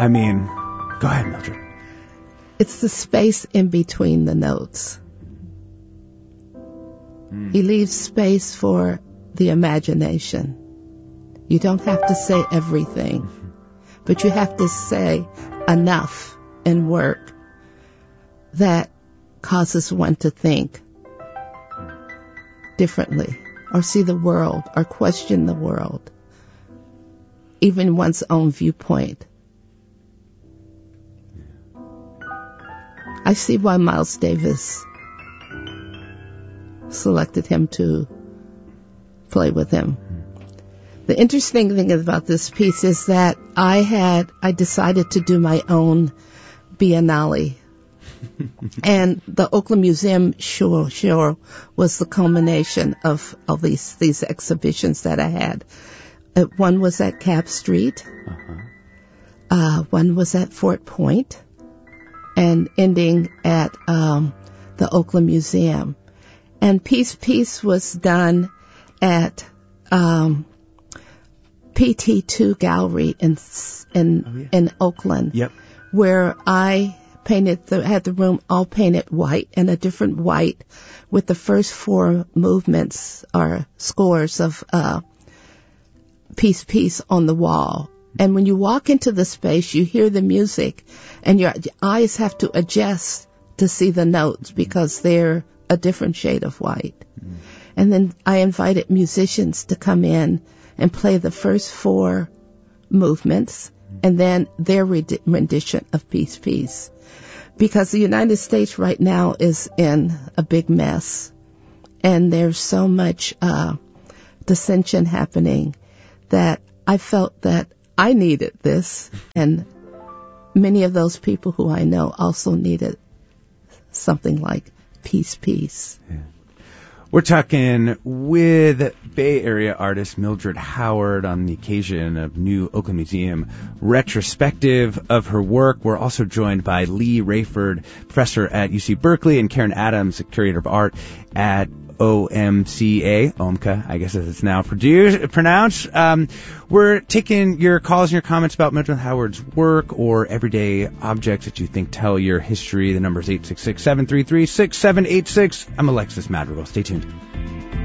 I mean, go ahead, Mildred. It's the space in between the notes. He leaves space for the imagination. You don't have to say everything, but you have to say enough in work that causes one to think differently, or see the world, or question the world, even one's own viewpoint. I see why Miles Davis selected him to play with him. The interesting thing about this piece is that I decided to do my own Biennale. And the Oakland Museum show was the culmination of these exhibitions that I had. One was at Cab Street. One was at Fort Point, and ending at the Oakland Museum. And Peace was done at PT2 Gallery in Oakland, Yep. where I had the room all painted white, and a different white with the first 4 movements or scores of Peace on the wall. And when you walk into the space, you hear the music, and your eyes have to adjust to see the notes because they're a different shade of white. And then I invited musicians to come in and play the first 4 movements, and then their rendition of Peace. Because the United States right now is in a big mess, and there's so much dissension happening that I felt that I needed this, and many of those people who I know also needed something like Peace. Yeah. We're talking with Bay Area artist Mildred Howard on the occasion of New Oakland Museum retrospective of her work. We're also joined by Lee Rayford, professor at UC Berkeley, and Karen Adams, the curator of art at OMCA, I guess as it's now pronounced. We're taking your calls and your comments about Mildred Howard's work or everyday objects that you think tell your history. The number is 866-733-6786. I'm Alexis Madrigal. Stay tuned.